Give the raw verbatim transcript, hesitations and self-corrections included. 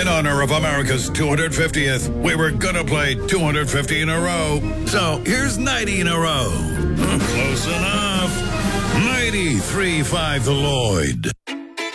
In honor of America's two hundred fiftieth, we were gonna play two hundred fifty in a row. So here's ninety in a row. Close enough. ninety-three point five The Lloyd.